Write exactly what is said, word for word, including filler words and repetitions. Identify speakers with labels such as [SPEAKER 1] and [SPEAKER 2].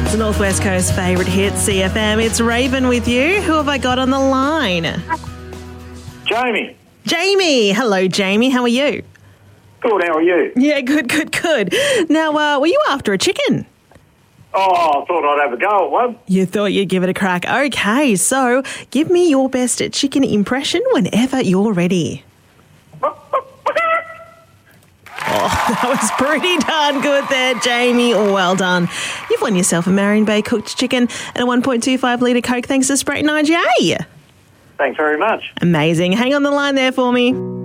[SPEAKER 1] It's the Northwest Coast favourite hit, C F M. It's Raven with you. Who have I got on the line?
[SPEAKER 2] Jamie.
[SPEAKER 1] Jamie. Hello, Jamie. How are you?
[SPEAKER 2] Good, how are you?
[SPEAKER 1] Yeah, good, good, good. Now, uh, were you after a chicken?
[SPEAKER 2] Oh, I thought I'd have a go at one.
[SPEAKER 1] You thought you'd give it a crack. Okay, so give me your best chicken impression whenever you're ready. Oh, that was pretty darn good there, Jamie. Well done. You've won yourself a Marion Bay cooked chicken and a one point two five litre Coke thanks to Sprayton I G A.
[SPEAKER 2] Thanks very much.
[SPEAKER 1] Amazing. Hang on the line there for me.